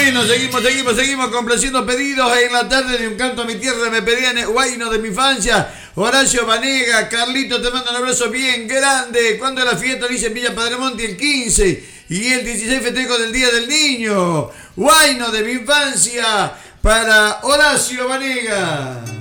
Bueno, seguimos complaciendo pedidos en la tarde de Un Canto a mi Tierra. Me pedían Huayno de mi infancia. Horacio Vanega, Carlito, te mando un abrazo bien grande. ¿Cuándo es la fiesta? Dice Villa Padremonte el 15 y el 16 festejo del Día del Niño. Huayno de mi infancia para Horacio Vanega.